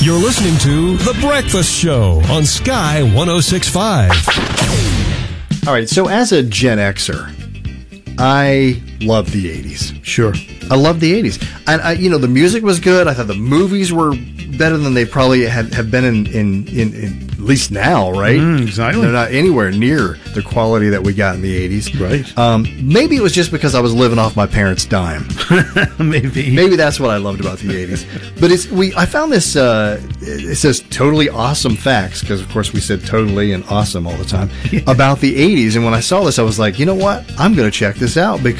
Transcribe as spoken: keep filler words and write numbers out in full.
You're listening to The Breakfast Show on Sky one oh six point five. All right, so as a Gen Xer, I love the eighties. Sure. I love the eighties. And, I, you know, the music was good. I thought the movies were better than they probably had, have been in, in, in, in at least now, right? Mm, exactly. They're not anywhere near the quality that we got in the eighties. Right. Um, maybe it was just because I was living off my parents' dime. Maybe. Maybe that's what I loved about the eighties. But it's we. I found this, uh, it says totally awesome facts, because, of course, we said totally and awesome all the time, yeah. about the eighties. And when I saw this, I was like, you know what? I'm going to check this out, because